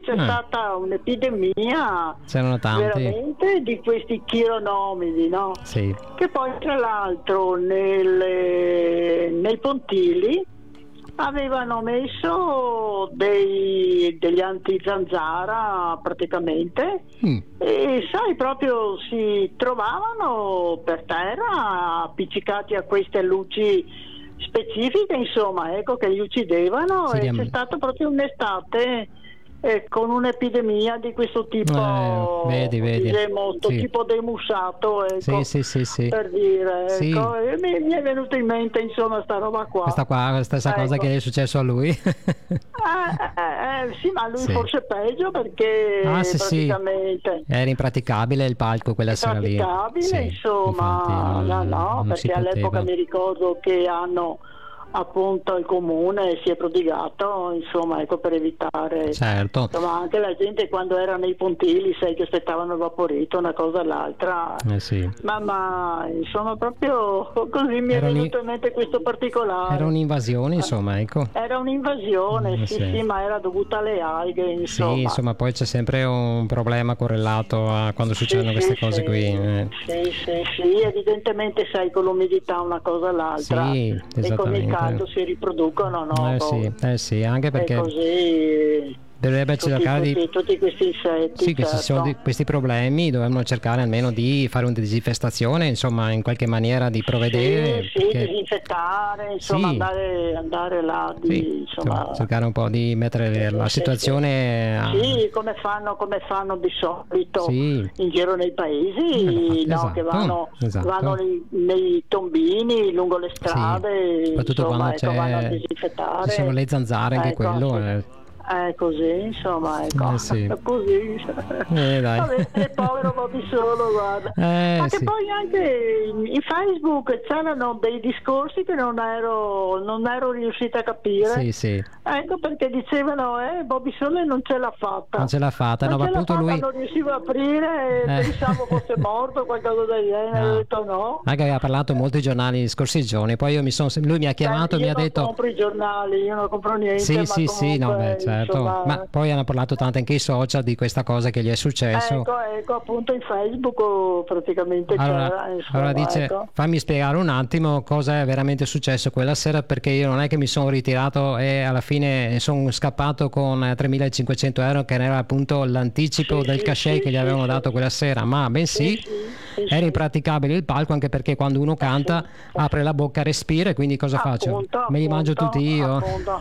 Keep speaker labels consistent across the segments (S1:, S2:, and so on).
S1: c'è stata un'epidemia
S2: c'erano tanti
S1: veramente di questi chironomidi, no?
S2: sì.
S1: Che poi tra l'altro nei pontili avevano messo degli antizanzara praticamente e sai proprio si trovavano per terra appiccicati a queste luci specifiche, insomma, ecco, che li uccidevano e c'è stata proprio un'estate con un'epidemia di questo tipo,
S2: vedi.
S1: diciamo, sto tipo demussato, ecco,
S2: sì.
S1: per dire,
S2: Sì.
S1: ecco, e mi è venuto in mente, insomma, sta roba qua.
S2: La stessa cosa che è successo a lui.
S1: Sì, ma lui forse peggio perché praticamente
S2: era impraticabile il palco quella sera lì.
S1: Impraticabile, insomma, no, perché all'epoca mi ricordo che appunto il comune si è prodigato, insomma, ecco, per evitare, insomma, anche la gente quando era nei pontili, sai che aspettavano il vaporito, una cosa all'altra, ma insomma proprio così mi è venuto in mente questo particolare.
S2: Era un'invasione, insomma, ecco.
S1: Era un'invasione, sì, ma era dovuta alle alghe, insomma.
S2: Sì, insomma, poi c'è sempre un problema correlato a quando succedono queste cose qui.
S1: Sì, evidentemente sai con l'umidità una cosa all'altra e con il caldo si riproducono, no?
S2: Sì, anche perché
S1: così
S2: dovrebbe cercare di
S1: tutti questi insetti,
S2: sì, questi problemi dovevano cercare almeno di fare una disinfestazione, insomma, in qualche maniera di provvedere
S1: disinfettare, insomma, andare là insomma,
S2: cercare un po' di mettere la situazione
S1: come fanno di solito in giro nei paesi, che vanno nei tombini lungo le strade,
S2: soprattutto
S1: insomma,
S2: quando
S1: vanno a disinfettare,
S2: ci sono le zanzare, anche quello
S1: così, insomma, ecco, così.
S2: Dai.
S1: Vabbè, povero Bobby Solo, guarda. Ma che poi anche in Facebook c'erano dei discorsi che non ero riuscita a capire.
S2: Sì.
S1: Ecco perché dicevano Bobby Solo non ce l'ha fatta.
S2: No, ma appunto lui
S1: non riuscivo a aprire, pensavo fosse morto, qualcosa del genere, ho detto no.
S2: Anche aveva parlato molto ai giornali gli scorsi giorni, poi lui mi ha chiamato e mi ha detto:
S1: io non compro i giornali, io non compro niente.
S2: Sì, no, certo. Insomma, ma poi hanno parlato tanto anche i social di questa cosa che gli è successo.
S1: Ecco, appunto in Facebook praticamente
S2: allora dice, fammi spiegare un attimo cosa è veramente successo quella sera, perché io non è che mi sono ritirato e alla fine sono scappato con 3.500 euro, che era appunto l'anticipo del cachet che gli avevano dato quella sera, ma bensì era impraticabile il palco, anche perché quando uno canta apre la bocca, respira, e quindi cosa faccio? Me li mangio tutti io.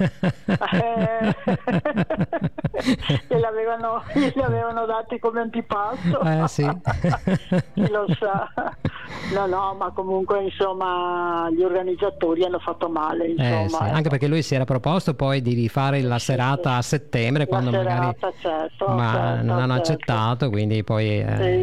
S1: Gli avevano dati come antipasto.
S2: Sì.
S1: Chi lo sa. No, ma comunque insomma gli organizzatori hanno fatto male, insomma,
S2: anche perché lui si era proposto poi di rifare la serata a settembre, quando magari non hanno accettato, quindi poi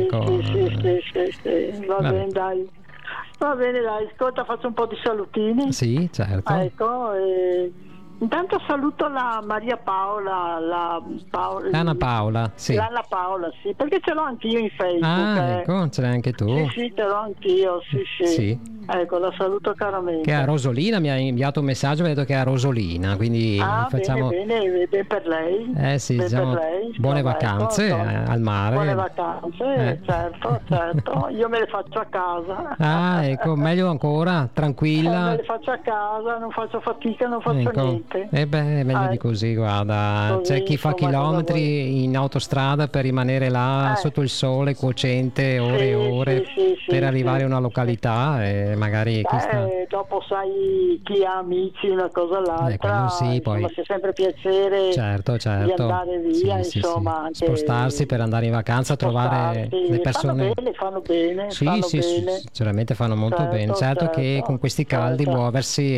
S1: va bene, dai. Va bene, dai, ascolta, faccio un po' di salutini.
S2: Sì, certo.
S1: Ecco, intanto saluto la Maria Paola,
S2: Anna Paola, sì.
S1: L'Anna Paola, sì, perché ce l'ho anch'io in Facebook.
S2: Ecco, ce l'hai anche tu.
S1: Sì, ce l'ho anch'io, sì. Ecco, la saluto caramente.
S2: Che a Rosolina mi ha inviato un messaggio, mi ha detto che è a Rosolina, quindi facciamo...
S1: bene per lei.
S2: Per lei. Buone vacanze al mare.
S1: Buone vacanze, certo. Io me le faccio a casa.
S2: Ecco, meglio ancora, tranquilla.
S1: Me le faccio a casa, non faccio fatica, non faccio niente.
S2: Meglio di così, guarda. C'è chi fa chilometri in autostrada per rimanere là sotto il sole cocente ore e ore per arrivare a una località, e magari
S1: dopo sai chi ha amici, una cosa all'altra, poi c'è sempre piacere di andare via, insomma, anche
S2: spostarsi per andare in vacanza, trovare le persone.
S1: Fanno bene.
S2: Sinceramente fanno molto bene. Certo che con questi caldi muoversi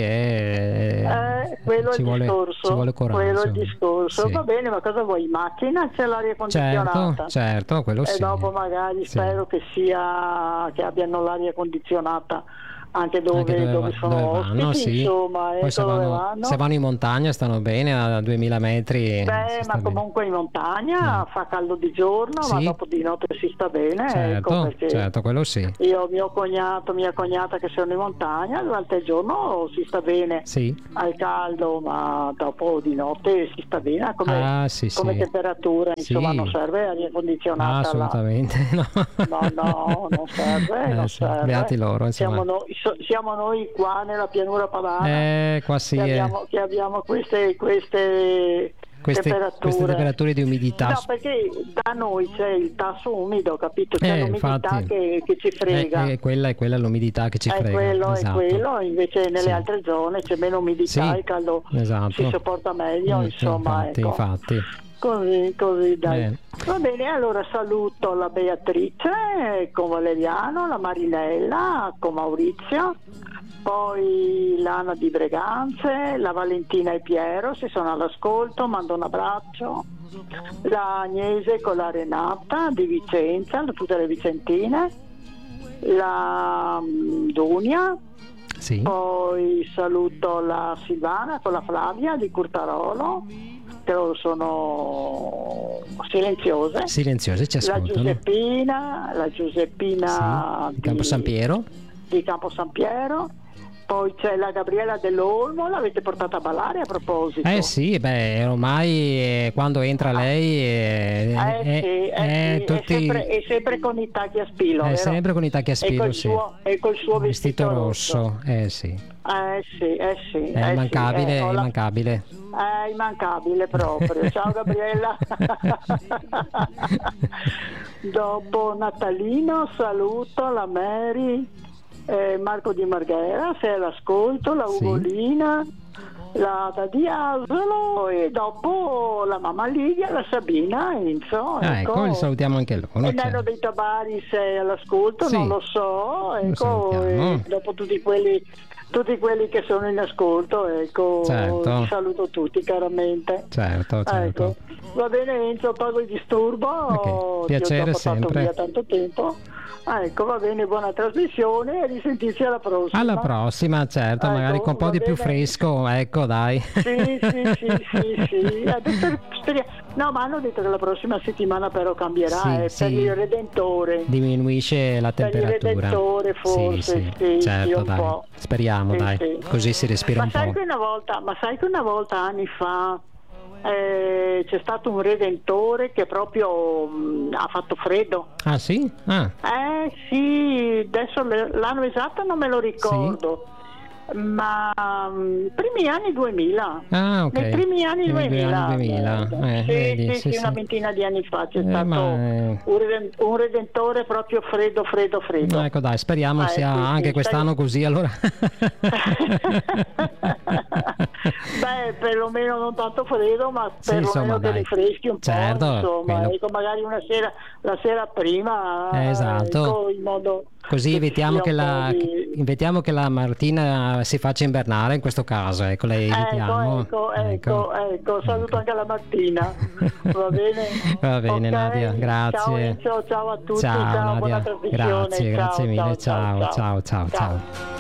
S2: ci vuole coraggio.
S1: Quello è il discorso. Va bene, ma cosa vuoi? In macchina c'è l'aria condizionata.
S2: Certo, quello sì.
S1: E dopo magari spero che abbiano l'aria condizionata anche dove sono ospiti,
S2: vanno, sì.
S1: Insomma,
S2: poi se vanno in montagna stanno bene a 2000 metri.
S1: Ma comunque in montagna fa caldo di giorno, ma dopo di notte si sta bene.
S2: Certo, quello sì.
S1: Io, mia cognata che sono in montagna, durante il giorno si sta bene al caldo, ma dopo di notte si sta bene come temperatura, insomma non serve aria condizionata.
S2: Assolutamente
S1: no, non serve, non serve.
S2: Beati loro,
S1: siamo noi qua nella pianura padana
S2: qua sì,
S1: che abbiamo queste
S2: temperature di umidità.
S1: No, perché da noi c'è il tasso umido, capito? C'è l'umidità che ci frega.
S2: Quella è l'umidità che ci frega.
S1: È quello, invece nelle altre zone c'è meno umidità, il caldo si sopporta meglio, insomma.
S2: Infatti.
S1: Così dai. Va bene, allora saluto la Beatrice con Valeriano, la Marinella con Maurizio, poi l'Anna di Breganze, la Valentina e Piero se sono all'ascolto, mando un abbraccio, la Agnese con la Renata di Vicenza, tutte le vicentine, la Dunia, poi saluto la Silvana con la Flavia di Curtarolo, che loro sono silenziose, ci ascoltano. La Giuseppina
S2: di Campo San Piero,
S1: poi c'è la Gabriella dell'Olmo, l'avete portata a ballare a proposito?
S2: Ormai quando entra lei
S1: è sempre con i tacchi a spillo,
S2: è sempre con i tacchi a spillo,
S1: e col suo vestito rosso.
S2: È immancabile,
S1: è immancabile proprio. Ciao Gabriella. Dopo Natalino saluto la Mary, Marco Di Marghera se è all'ascolto, la Ugolina, la Dadi Asolo, e dopo la mamma Lidia, la Sabina, Enzo.
S2: Li salutiamo anche loro.
S1: E Nello dei Tabari se è all'ascolto, non lo so, e dopo tutti quelli che sono in ascolto, li saluto tutti caramente.
S2: Certo.
S1: Va bene Enzo, tolgo il disturbo,
S2: piacere sempre.
S1: Via tanto tempo. Va bene, buona trasmissione e risentirci alla prossima.
S2: Alla prossima, certo, magari con un po' di più fresco, dai.
S1: Sì. No, ma hanno detto che la prossima settimana però cambierà, per il Redentore.
S2: Diminuisce la temperatura.
S1: Per il Redentore forse,
S2: certo,
S1: un
S2: dai.
S1: po'.
S2: Speriamo, dai, così si respira un po'.
S1: Ma sai che una volta, anni fa, c'è stato un Redentore che proprio ha fatto freddo.
S2: Ah sì?
S1: Sì, adesso l'anno esatto non me lo ricordo, ma primi anni 2000. Nei primi anni 2000. Sì, una ventina di anni fa c'è stato un Redentore proprio freddo.
S2: Ecco, dai, speriamo sia anche quest'anno così, allora.
S1: Perlomeno non tanto freddo, ma perlomeno che rifreschi un po', insomma. Magari la sera prima, in modo
S2: così invitiamo che la Martina si faccia invernare in questo caso, la invitiamo.
S1: Saluto anche la Martina. Va bene?
S2: Va bene, Nadia, grazie.
S1: Ciao a tutti,
S2: ciao Nadia,
S1: buona trasmissione.
S2: Grazie mille, ciao.